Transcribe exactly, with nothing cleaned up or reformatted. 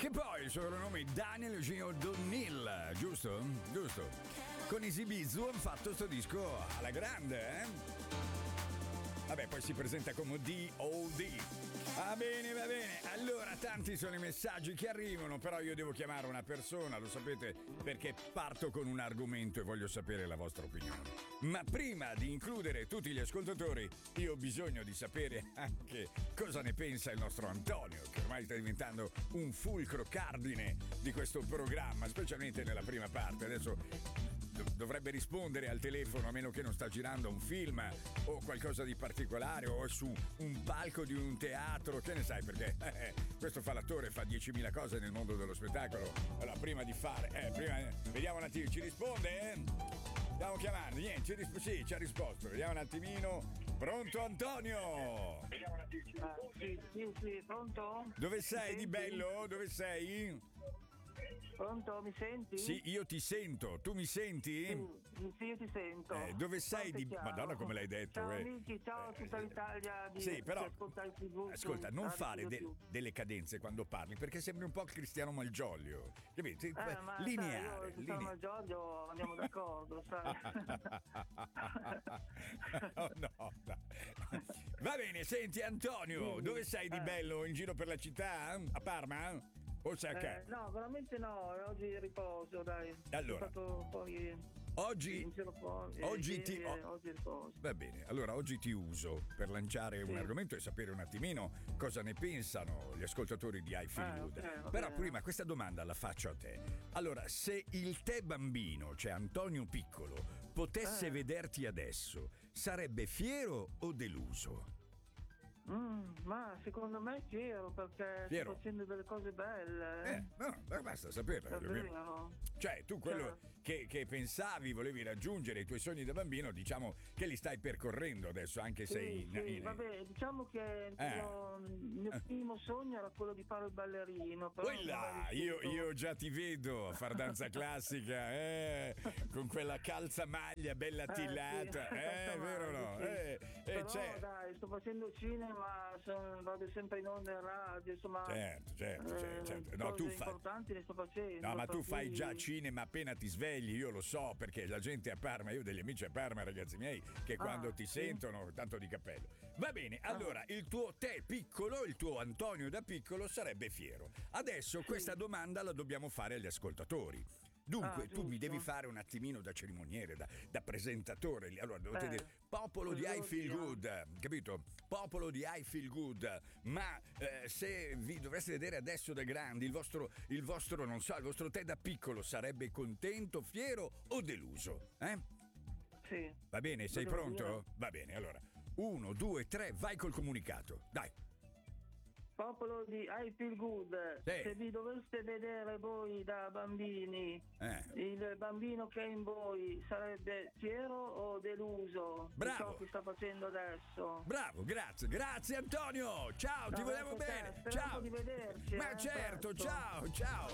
Che poi il soprannome è Daniel Eugenio O'Neill, giusto? Giusto. Con Easy Bizzu hanno fatto sto disco alla grande, eh? Vabbè, poi si presenta come D O D. Va bene, va bene. Allora, tanti sono i messaggi che arrivano, però io devo chiamare una persona, lo sapete, perché parto con un argomento e voglio sapere la vostra opinione. Ma prima di includere tutti gli ascoltatori, io ho bisogno di sapere anche cosa ne pensa il nostro Antonio, che ormai sta diventando un fulcro cardine di questo programma, specialmente nella prima parte. Adesso dovrebbe rispondere al telefono, a meno che non sta girando un film o qualcosa di particolare o su un palco di un teatro, che ne sai, perché eh, questo fa l'attore, fa diecimila cose nel mondo dello spettacolo. Allora, prima di fare eh, prima, eh, vediamo un attimo, ci risponde? Eh? Stiamo chiamando, niente, ci risp- sì, ci ha risposto, vediamo un attimino. Pronto Antonio? Ah, sì, sì, sì, pronto? Dove sei di bello? Dove sei? Pronto, mi senti? Sì, io ti sento, tu mi senti? Sì, sì, io ti sento. Eh, dove sei di... Chiaro. Madonna, come l'hai detto, ciao eh. amici, ciao a tutta l'Italia di, Sì, però di ascoltare il T V. ascolta, non fare de- più. delle cadenze quando parli, perché sembri un po' Cristiano Malgioglio, capito? Eh, ma Lineare, sai, io e linea- Malgioglio andiamo d'accordo, sai. Oh, no, no. Va bene, senti Antonio, Sì, dove sei di eh. bello? In giro per la città? A Parma? O sei a Eh, casa? no, veramente no, oggi riposo, dai. Allora. Sono stato poi Oggi, in giro fuori, oggi ieri, ti eh, oh, oggi riposo. va bene, allora oggi ti uso per lanciare Sì. un argomento e sapere un attimino cosa ne pensano gli ascoltatori di I Feel Eh, Good. ok, va Però bene. prima questa domanda la faccio a te. Allora, se il te bambino, cioè Antonio Piccolo, potesse Eh. vederti adesso, sarebbe fiero o deluso? Mm, ma secondo me è fiero perché Fiero? sto facendo delle cose belle. Eh, no, beh, basta saperlo. Davvero? Cioè, tu quello Cioè. che, che pensavi, volevi raggiungere i tuoi sogni da bambino, diciamo che li stai percorrendo adesso, anche se Sì, in, sì, in- vabbè, diciamo che Eh. lo- il mio primo sogno era quello di fare il ballerino. Però non Quella, ho io, riuscito. io già ti vedo a far danza classica, eh, con quella calzamaglia bella Eh, attillata, sì, eh, è vero o no? sì. Eh, eh, Però c'è- dai, sto facendo cinema, sono- vado sempre in onda in radio, insomma. Certo, certo, eh, certo, certo. No, cose tu fai- importanti le sto facendo. No, ma per tu fai cui- già cinema appena ti svegli, io lo so, perché la gente a Parma, io ho degli amici a Parma, ragazzi miei, che quando ti sì? sentono, tanto di cappello. Va bene, allora, il tuo te piccolo, il tuo Antonio da piccolo sarebbe fiero. Adesso questa domanda la dobbiamo fare agli ascoltatori. Dunque, Ah, tu mi giusto. devi fare un attimino da cerimoniere, da, da presentatore. Allora, dovete Eh, dire popolo di I Feel oddio. Good, capito? Popolo di I Feel Good. Ma eh, se vi dovreste vedere adesso da grandi, il vostro, il vostro, non so, il vostro te da piccolo sarebbe contento, fiero o deluso? Eh? Sì. Va bene, sei Lo devo pronto? dire? Va bene, allora. Uno, due, tre, vai col comunicato. Dai. Popolo di I Feel Good, Sì. se vi doveste vedere voi da bambini, Eh. il bambino che è in voi sarebbe fiero o deluso Bravo. di ciò che sta facendo adesso? Bravo, grazie, grazie Antonio. Ciao, ti No, volevo grazie a te, bene. speriamo Ciao. di vederci, Ma eh, certo, presto. ciao, ciao.